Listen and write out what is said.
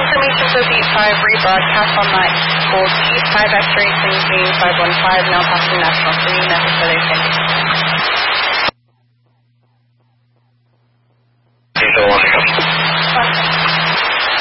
information for Beat 5 rebroadcast on that Gold Beat 5 X-ray Clean 515 now passing National 3 necessary.